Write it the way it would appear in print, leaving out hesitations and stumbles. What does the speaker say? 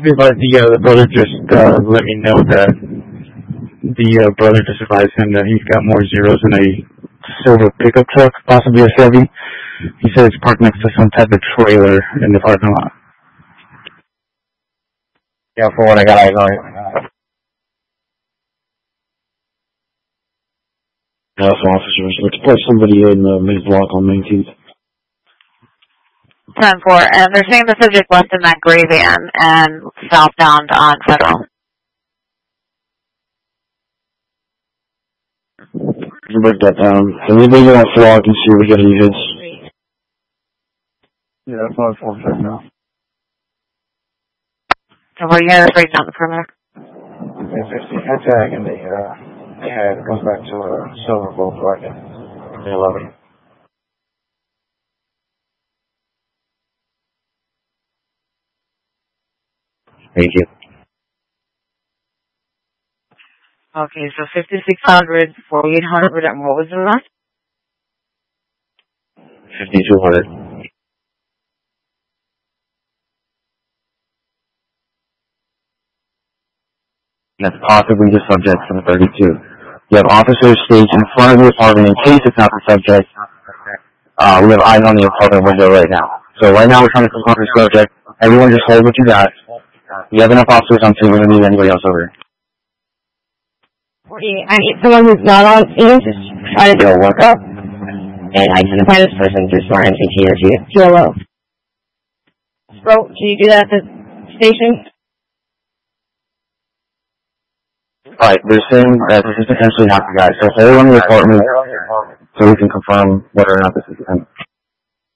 be advised, the brother just let me know that the brother just advised him that he's got more zeros in a silver pickup truck, possibly a Chevy. He said it's parked next to some type of trailer in the parking lot. Yeah, for what I got eyes on it. Also, officers, let's put somebody in the mid-block on 19th. 10-4, and they're saying the subject left in that gray van and southbound on Federal. Break that down. Can we leave it on flock and see if we get any hits? Yeah, that's not 4 check now. So we're going to break down the perimeter. It's the attack and they had it goes back to a silver gold bracket. The 11. Thank you. Okay, so 5600, 4800, and what was the rest? 5200. That's possibly the subject for the 32. You have officers staged in front of the apartment in case it's not the subject. We have eyes on the apartment window right now. So right now we're trying to confirm the subject. Everyone just hold what you got. You have enough officers on scene. We don't need anybody else over. I need someone who's not on scene. Just try to do a workup and identify this person through smart MCT or QLO. Bro, can you do that at the station? Alright, they're saying that this is potentially not the guy. So hold on the apartment so we can confirm whether or not this is him.